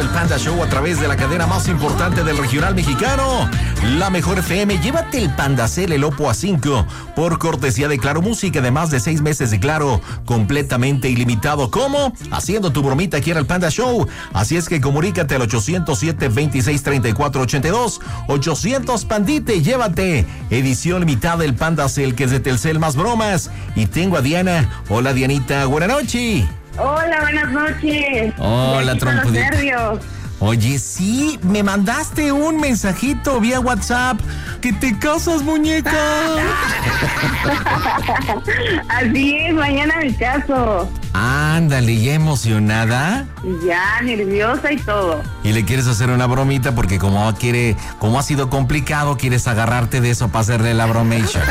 El Panda Show a través de la cadena más importante del regional mexicano, La Mejor FM. Llévate el Pandacel, el Oppo A5, por cortesía de Claro Música, de más de 6 meses de Claro, completamente ilimitado. ¿Cómo? Haciendo tu bromita aquí en el Panda Show. Así es que comunícate al 807-2634-82. 800 Pandite, llévate edición limitada del Pandacel, que es de Telcel más bromas. Y tengo a Diana. Hola, Dianita, buenas noches. Hola, buenas noches. Hola, trompudita. Nervios. Oye, sí, me mandaste un mensajito vía WhatsApp. ¿Que te casas, muñeca? Así es, mañana me caso. Ándale, ¿ya emocionada? Ya, nerviosa y todo. Y le quieres hacer una bromita porque como ha sido complicado, quieres agarrarte de eso para hacerle la bromation.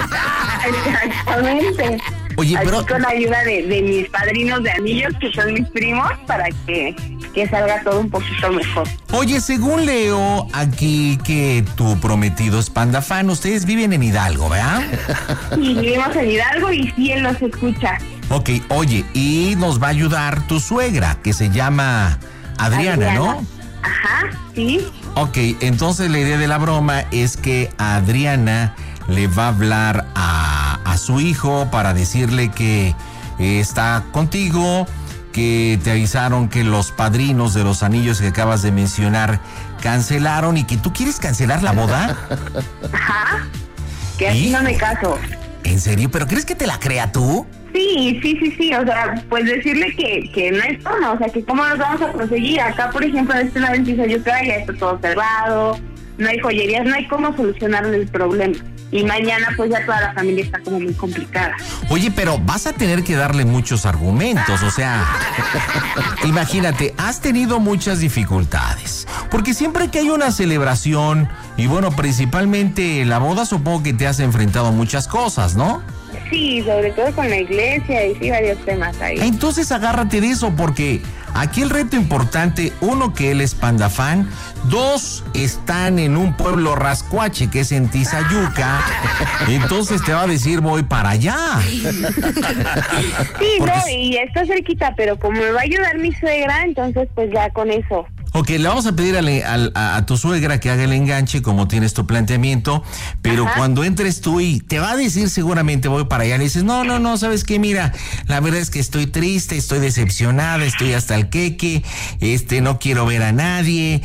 Exactamente. Oye, pero... Aquí con la ayuda de mis padrinos de anillos, que son mis primos, para que salga todo un poquito mejor. Oye, según leo aquí que tu prometido es Panda Fan, ustedes viven en Hidalgo, ¿verdad? Sí, vivimos en Hidalgo y sí, él nos escucha. Ok, oye, y nos va a ayudar tu suegra, que se llama Adriana, ¿no? Ajá, sí. Ok, entonces la idea de la broma es que Adriana le va a hablar a su hijo para decirle que está contigo, que te avisaron que los padrinos de los anillos que acabas de mencionar cancelaron y que tú quieres cancelar la boda. Ajá, que así no me caso. ¿En serio? ¿Pero crees que te la crea tú? Sí, o sea, pues decirle que no es todo, o sea, que cómo nos vamos a conseguir. Acá, por ejemplo, en este lado en Tizayuca ya está todo cerrado, no hay joyerías, no hay cómo solucionarle el problema. Y mañana pues ya toda la familia está como muy complicada. Oye, pero vas a tener que darle muchos argumentos, o sea, imagínate, has tenido muchas dificultades, porque siempre que hay una celebración, y bueno, principalmente la boda, supongo que te has enfrentado a muchas cosas, ¿no? Sí, sobre todo con la iglesia y sí, varios temas ahí. Entonces agárrate de eso, porque aquí el reto importante, uno, que él es Panda Fan, 2, están en un pueblo rascuache que es en Tizayuca, entonces te va a decir voy para allá. Sí, porque... no, y está cerquita, pero como me va a ayudar mi suegra, entonces pues ya con eso. Ok, le vamos a pedir a tu suegra que haga el enganche como tienes tu planteamiento, pero cuando entres tú y te va a decir seguramente voy para allá, le dices, no, ¿sabes qué? Mira, la verdad es que estoy triste, estoy decepcionada, estoy hasta el queque, no quiero ver a nadie,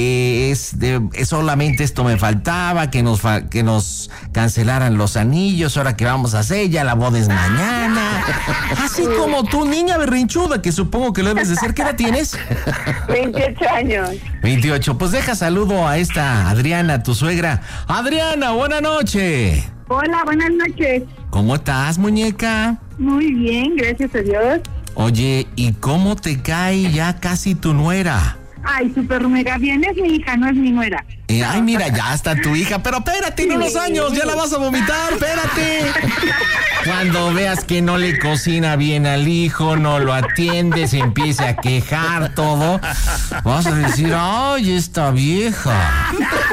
solamente esto me faltaba, que nos cancelaran los anillos, ahora que vamos a hacer, ya la boda es mañana. Así como tú, niña berrinchuda, que supongo que lo debes de ser. ¿Qué edad tienes? 28 años. 28, pues deja saludo a esta Adriana, tu suegra. Adriana, buena noche. Hola, buenas noches. ¿Cómo estás, muñeca? Muy bien, gracias a Dios. Oye, ¿y cómo te cae ya casi tu nuera? Ay, súper mega bien, es mi hija, no es mi nuera. Ay, mira, ya está tu hija, pero espérate, en unos años, ya la vas a vomitar, espérate. Cuando veas que no le cocina bien al hijo, no lo atiende, se empiece a quejar todo, vas a decir, ay, esta vieja.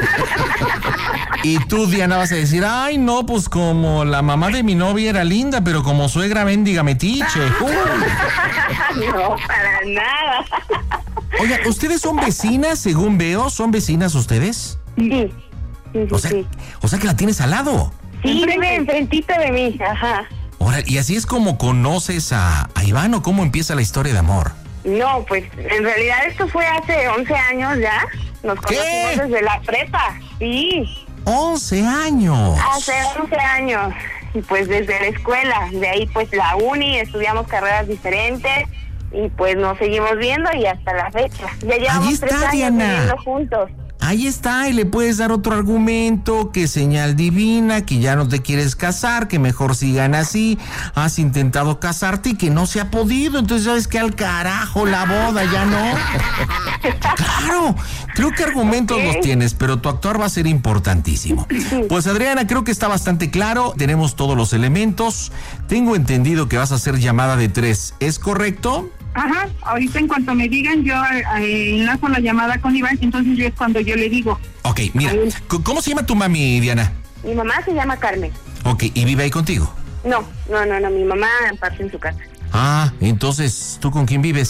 Y tú, Diana, vas a decir, ay, no, pues como la mamá de mi novia era linda, pero como suegra mendiga metiche. No, para nada. Oiga, ¿ustedes son vecinas, según veo? ¿Son vecinas ustedes? Sí. O sea que la tienes al lado. Sí, vive enfrentito de mí, ajá. Ahora, ¿y así es como conoces a Iván o cómo empieza la historia de amor? No, pues en realidad esto fue hace 11 años ya. Nos conocimos desde la prepa, sí. 11 años. Hace 11 años. Y pues desde la escuela, de ahí pues la uni, estudiamos carreras diferentes. Y pues nos seguimos viendo y hasta la fecha. Ya llevamos 3 años viviendo juntos. Ahí está, y le puedes dar otro argumento, que señal divina, que ya no te quieres casar, que mejor sigan así, has intentado casarte y que no se ha podido, entonces sabes que al carajo la boda, ya no. Claro, creo que argumentos los tienes, pero tu actuar va a ser importantísimo. Pues Adriana, creo que está bastante claro, tenemos todos los elementos, tengo entendido que vas a hacer llamada de 3, ¿es correcto? Ajá, ahorita en cuanto me digan, yo enlazo la llamada con Iván, entonces yo es cuando yo le digo. Ok, mira, ¿cómo se llama tu mami, Diana? Mi mamá se llama Carmen. Ok, ¿y vive ahí contigo? No, mi mamá parte en su casa. Ah, entonces, ¿tú con quién vives?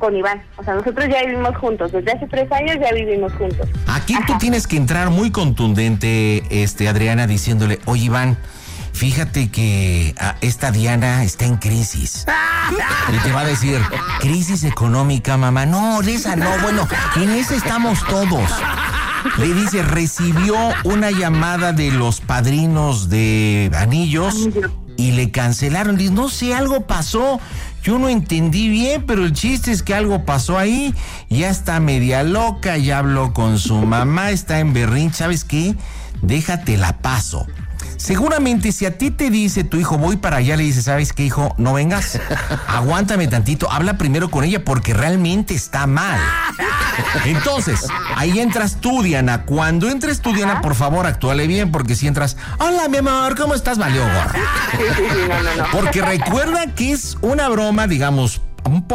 con Iván. O sea, nosotros ya vivimos juntos. Desde hace 3 años ya vivimos juntos. Aquí tú tienes que entrar muy contundente, Adriana, diciéndole, oye, Iván, fíjate que esta Diana está en crisis. Y te va a decir, crisis económica, mamá. No, de esa no, bueno, en esa estamos todos. Le dice, recibió una llamada de los padrinos de anillos y le cancelaron. Dice, no sé, algo pasó. Yo no entendí bien, pero el chiste es que algo pasó ahí. Ya está media loca, ya habló con su mamá, está en berrinche. ¿Sabes qué? Déjate la paso. Seguramente si a ti te dice tu hijo, voy para allá, le dices, ¿sabes qué, hijo? No vengas, aguántame tantito, habla primero con ella porque realmente está mal. Entonces, ahí entras tú, Diana. Cuando entres tú, Diana, por favor, actúale bien, porque si entras, hola, mi amor, ¿cómo estás? Valió gorro. Sí, no. Porque recuerda que es una broma, digamos, un poco